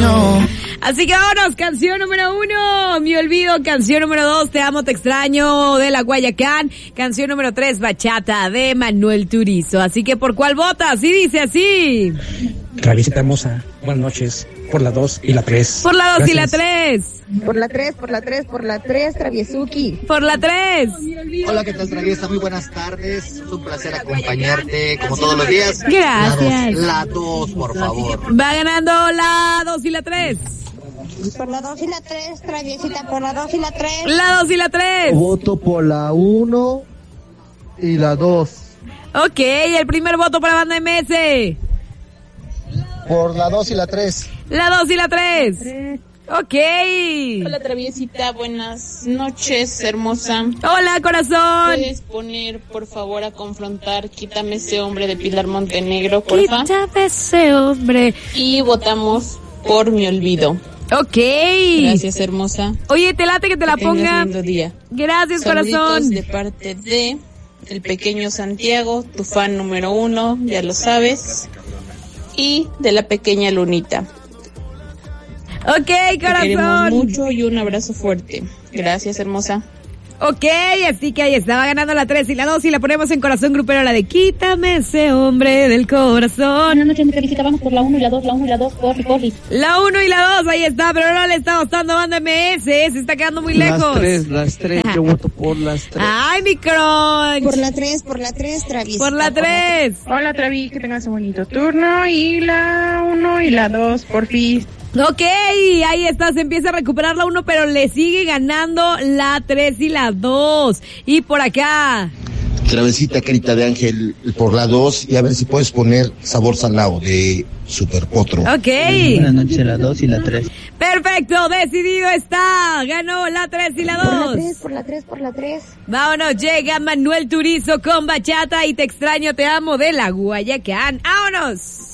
no. Así que vámonos, canción número 1, Me Olvido, canción número 2, Te Amo, Te Extraño, de La Guayacán, canción número 3, Bachata, de Manuel Turizo. Así que, ¿por cuál votas? Sí, dice así. Traviesita hermosa, buenas noches, por la 2 y la 3. Por la 2 Gracias. y la 3. Por la 3, por la 3, por la 3, Traviesuki. Por la 3. Hola, ¿qué tal, Traviesa? Muy buenas tardes. Es un placer acompañarte como todos los días. Gracias. La 2, por favor. Va ganando la 2 y la 3. Por la 2 y la 3, Traviesita, por la 2 y la 3. La 2 y la 3. Voto por la 1 y la 2. Ok, el primer voto para Banda MS. Por la 2 y la 3. La 2 y la 3. Ok. Hola, Traviesita, buenas noches, hermosa. Hola, corazón. ¿Puedes poner, por favor, a confrontar Quítame ese hombre de Pilar Montenegro, porfa? Quítame ese hombre. Y votamos por Me Olvido. Ok. Gracias, hermosa. Oye, te late que te la Que tengas ponga. lindo día. Gracias, Saluditos corazón. de parte de el pequeño Santiago, tu fan número 1, ya lo sabes. Y de la pequeña Lunita. Ok, Te queremos corazón. mucho y un abrazo fuerte. Gracias, hermosa. Ok, así que ahí estaba ganando la 3 y la 2 y la ponemos en corazón grupero, la de Quítame ese hombre del corazón. Buenas noches, mi Traviesita, vamos por la 1 y la 2, la 1 y la 2, corre. La 1 y la 2, ahí está, pero no le está gustando Banda MS, se está quedando muy lejos. Las 3, yo voto por las 3. Ay, mi crunch. Por la 3, Traviesita. Por la 3. Hola, Travi, que tengas un bonito turno. Y la 1 y la 2, porfis. Ok, ahí está, se empieza a recuperar la 1, pero le sigue ganando la 3 y la 2. Y por acá. Travesita, carita de ángel, por la 2. Y a ver si puedes poner Sabor Salao de Super Potro. Ok. Buenas noches, la 2 y la 3. Perfecto, decidido está. Ganó la 3 y la 2. Por la 3, por la 3. Vámonos, llega Manuel Turizo con Bachata y Te Extraño, Te Amo de La Guayacán. ¡Vámonos!